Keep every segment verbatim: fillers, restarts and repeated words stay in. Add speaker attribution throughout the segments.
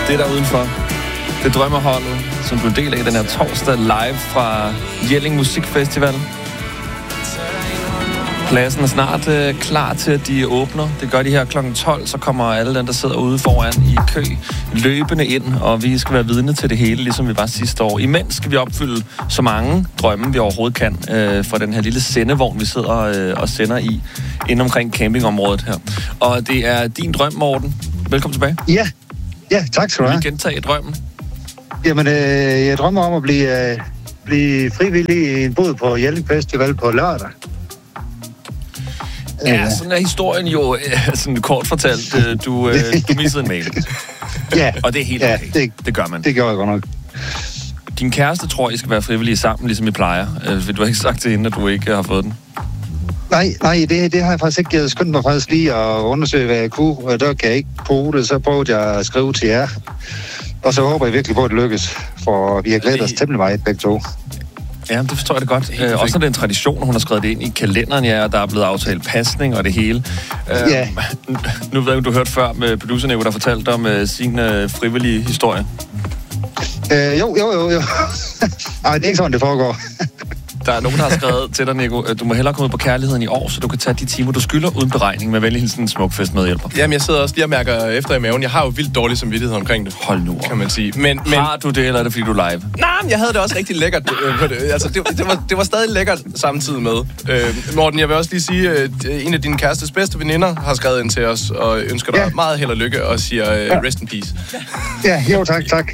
Speaker 1: Det er der udenfor. Det er Drømmeholdet, som du er en del af den her torsdag live fra Jelling Musikfestival. Pladsen er snart øh, klar til, at de åbner. Det gør de her klokken tolv, så kommer alle dem, der sidder ude foran i kø, løbende ind, og vi skal være vidne til det hele, ligesom vi var sidste år. Imens skal vi opfylde så mange drømme, vi overhovedet kan, øh, for den her lille sendevogn, vi sidder øh, og sender i, inde omkring campingområdet her. Og det er din drøm, Morten. Velkommen tilbage.
Speaker 2: Ja, ja tak skal du have.
Speaker 1: Vil du gentage drømmen?
Speaker 2: Jamen, øh, jeg drømmer om at blive, øh, blive frivillig i en bod på Jelling Festival på lørdag.
Speaker 1: Ja, sådan er historien jo sådan kort fortalt. Du, du missede en mail.
Speaker 2: Ja.
Speaker 1: Og det er helt okay. Ja, det, det gør man.
Speaker 2: Det gør jeg godt nok.
Speaker 1: Din kæreste tror, I skal være frivillige sammen, ligesom I plejer. Du har ikke sagt til hende, at du ikke har fået den.
Speaker 2: Nej, nej, det, det har jeg faktisk ikke. Jeg skyndte mig faktisk lige at undersøge, hvad jeg kunne. Og der kan jeg ikke bruge det. Så prøvede jeg at skrive til jer. Og så håber jeg virkelig på, at det lykkes. For vi har glædet os temmelig meget, begge to.
Speaker 1: Ja, det forstår jeg det godt. Øh, også er det en tradition, hun har skrevet det ind i kalenderen, ja, og der er blevet aftalt pasning og det hele. Øh,
Speaker 2: ja.
Speaker 1: Nu ved jeg, du hørte før med producer Nico, der fortalte om uh, sin uh, frivillige historie.
Speaker 2: Øh, jo, jo, jo, jo. Nej, det er ikke sådan, det foregår.
Speaker 1: Der er nogen, der har skrevet til dig, Nico, du må hellere komme ud på kærligheden i år, så du kan tage de timer, du skylder uden beregning med venlig hilsen Smukfest medhjælper.
Speaker 3: Jamen, jeg sidder også lige og mærker efter i maven. Jeg har jo vildt dårlig samvittighed omkring det.
Speaker 1: Hold nu.
Speaker 3: Kan man sige. Men, men...
Speaker 1: Har du det, eller er det, fordi du er live?
Speaker 3: Nej, men jeg havde det også rigtig lækkert øh, på det. Altså, det, det, var, det var stadig lækkert samtidig med. Øh, Morten, jeg vil også lige sige, at en af dine kærestes bedste veninder har skrevet ind til os og ønsker dig ja. meget held og lykke og siger øh, ja. rest in peace.
Speaker 2: Ja, jo, tak, tak.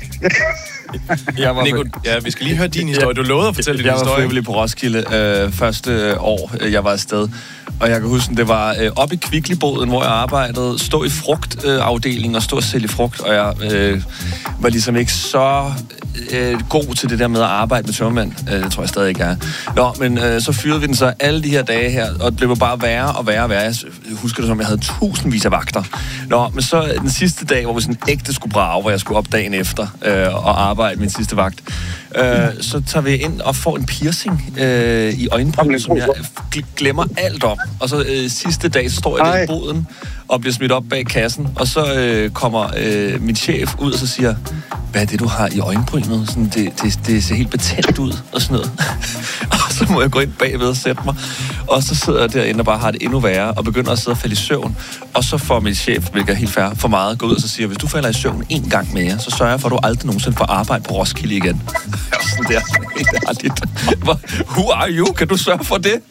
Speaker 1: Jeg var
Speaker 3: Nico, ja, vi skal lige høre din historie. Du lovede at fortælle din
Speaker 1: jeg
Speaker 3: historie.
Speaker 1: Jeg var frivillig på Roskilde øh, første år, jeg var afsted. Og jeg kan huske, det var øh, oppe i Kvickly-boden, hvor jeg arbejdede, stå i frugtafdelingen øh, og stå og sælge frugt. Og jeg øh, var ligesom ikke så øh, god til det der med at arbejde med tømmermænd. Øh, det tror jeg stadig ikke er. Nå, men øh, så fyrede vi den så alle de her dage her, og det blev bare værre og værre og værre. Jeg husker det som, jeg havde tusindvis af vagter. Nå, men så den sidste dag, hvor vi sådan ægte skulle brage, hvor jeg skulle op dagen efter øh, og arbejde min sidste vagt, øh, så tager vi ind og får en piercing øh, i øjenbrynet, som jeg glemmer alt om. Og så øh, sidste dag, så står jeg i boden og bliver smidt op bag kassen, og så øh, kommer øh, min chef ud og så siger, hvad er det, du har i øjenbrynet? Sådan, det, det, det ser helt betændt ud og sådan noget. Og så må jeg gå ind bagved og sætte mig. Og så sidder jeg derinde og bare har det endnu værre, og begynder at sidde og falde i søvn. Og så får min chef, hvilket er helt fair, for meget, gå ud og så siger, hvis du falder i søvn en gang mere, så sørger jeg for, at du aldrig nogensinde får arbejde på Roskilde igen. Jeg var sådan der, helt ærligt. Who are you? Kan du sørge for det?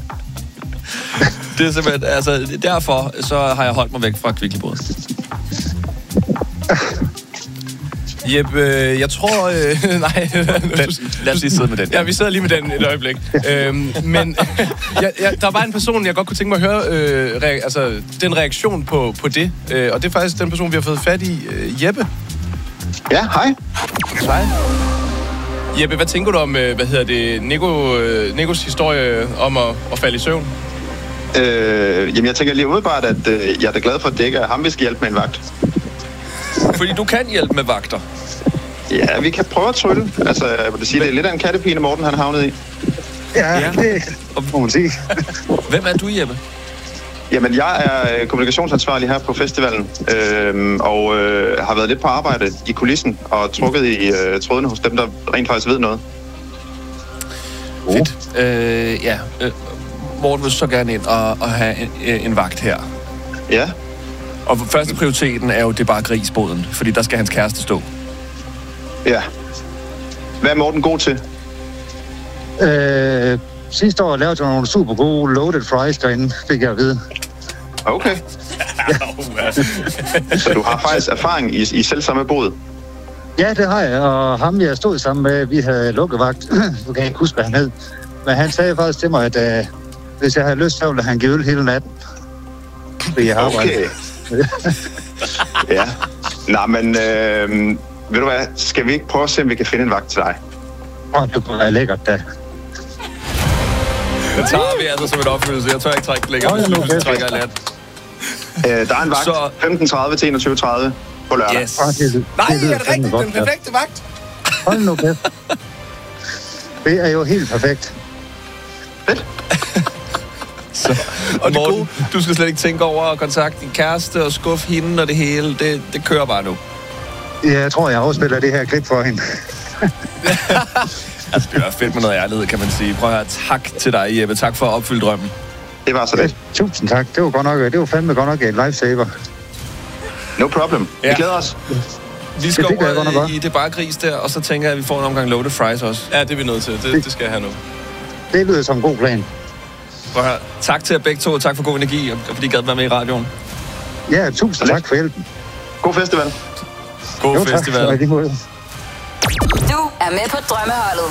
Speaker 1: Det er simpelthen, altså, derfor så har jeg holdt mig væk fra Kvickly-båden.
Speaker 3: Jeppe, jeg tror... Øh, nej.
Speaker 1: Den, lad os lige sidde med den.
Speaker 3: Ja, vi sidder lige med den et øjeblik. øhm, men ja, ja, der var en person, jeg godt kunne tænke mig at høre øh, rea- altså, den reaktion på, på det. Øh, og det er faktisk den person, vi har fået fat i. Øh, Jeppe.
Speaker 4: Ja, hej.
Speaker 3: Hej. Jeppe, hvad tænker du om, hvad hedder det, Nico, Nikos historie om at, at falde i søvn?
Speaker 4: Øh, jamen, jeg tænker lige umiddelbart, at øh, jeg er da glad for, at det ikke er ham, vi skal hjælpe med en vagt.
Speaker 1: Fordi du kan hjælpe med vagter.
Speaker 4: Ja, vi kan prøve at trylle. Altså, jeg vil sige, det er lidt af en kattepine, Morten han havnet i.
Speaker 2: Ja, ja. Det må man sige.
Speaker 1: Hvem er du, Jeppe?
Speaker 4: Jamen, jeg er kommunikationsansvarlig her på festivalen, øh, og øh, har været lidt på arbejde i kulissen, og trukket i øh, trådene hos dem, der rent faktisk ved noget.
Speaker 1: Oh. Fedt. Øh, ja, øh, Morten vil så gerne ind og, og have en, en vagt her.
Speaker 4: Ja.
Speaker 1: Og første prioriteten er jo, det er bare grisbåden, fordi der skal hans kæreste stå.
Speaker 4: Ja. Hvad er Morten god til?
Speaker 2: Øh, sidste år lavede jeg nogle super gode loaded fries derinde, fik jeg at vide.
Speaker 4: Okay. Så du har faktisk erfaring i, i selv samme båd?
Speaker 2: Ja, det har jeg, og ham jeg stod sammen med, vi havde lukkevagt. Du kan ikke huske, hvad han hed. Men han sagde faktisk til mig, at uh, hvis jeg havde lyst, så ville han give øl hele natten. Fordi jeg har
Speaker 4: okay. Ja. Nå, men øh, ved du hvad, skal vi ikke prøve at se, om vi kan finde en vagt til dig?
Speaker 2: Åh, oh, det kunne være lækkert, da.
Speaker 1: Det tager vi altså som et opfyldelse. Jeg tør ikke trække længere, hvis du okay. trækker i land.
Speaker 4: Øh, der er en vagt, så... femten tredive til enogtyve tredive på lørdag.
Speaker 1: Yes.
Speaker 2: Oh, det,
Speaker 3: Nej,
Speaker 2: det
Speaker 3: er det rigtigt? Den perfekte vagt?
Speaker 2: Hold nu kæft. Det er jo helt perfekt.
Speaker 4: Fedt.
Speaker 1: Så, og Morten, du skal slet ikke tænke over at kontakte din kæreste og skuffe hende og det hele. Det, det kører bare nu.
Speaker 2: Ja, jeg tror, jeg afspiller det her klip for hende.
Speaker 1: Altså, det er fedt med noget ærlighed, kan man sige. Prøv at høre, tak til dig, Jeppe. Tak for at opfylde drømmen.
Speaker 4: Det var så lidt.
Speaker 2: Ja, tusind tak. Det var godt nok, det var fandme godt nok en lifesaver.
Speaker 4: No problem.
Speaker 1: Ja.
Speaker 4: Vi glæder os.
Speaker 1: Vi skal
Speaker 2: det gør jeg
Speaker 1: over
Speaker 2: godt nok
Speaker 1: i, i det bare gris der, og så tænker jeg, at vi får en omgang loaded fries også.
Speaker 3: Ja, det er vi nødt til. Det, det skal jeg have nu.
Speaker 2: Det lyder som en god plan.
Speaker 1: Prøv at høre, tak til jer begge to. Tak for god energi, og fordi I gad være med i radioen.
Speaker 2: Ja, tusind tak for hjælpen.
Speaker 4: God festival.
Speaker 1: God
Speaker 2: Jo,
Speaker 1: festival.
Speaker 2: tak. Så er det måde.
Speaker 5: Du er med på Drømmeholdet.